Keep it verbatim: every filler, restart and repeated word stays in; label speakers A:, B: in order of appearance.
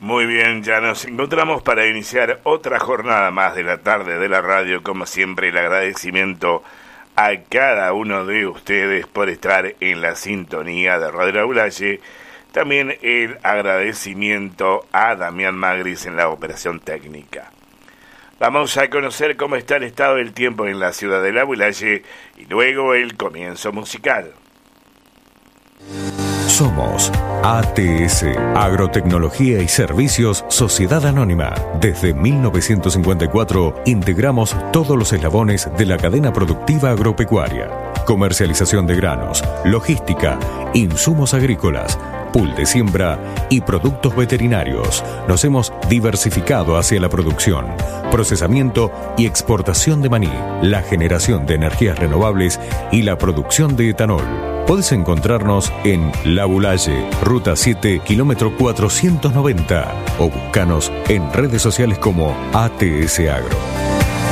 A: Muy bien, ya nos encontramos para iniciar otra jornada más de la tarde de la radio. Como siempre, el agradecimiento a cada uno de ustedes por estar en la sintonía de Radio Laboulaye. También el agradecimiento a Damián Magris en la operación técnica. Vamos a conocer cómo está el estado del tiempo en la ciudad de Laboulaye y luego el comienzo musical.
B: Somos A T S, Agrotecnología y Servicios Sociedad Anónima. Desde mil novecientos cincuenta y cuatro integramos todos los eslabones de la cadena productiva agropecuaria. Comercialización de granos, logística, insumos agrícolas, pool de siembra y productos veterinarios. Nos hemos diversificado hacia la producción, procesamiento y exportación de maní, la generación de energías renovables y la producción de etanol. Podés encontrarnos en Laboulaye, Ruta siete, kilómetro cuatrocientos noventa, o buscanos en redes sociales como A T S Agro.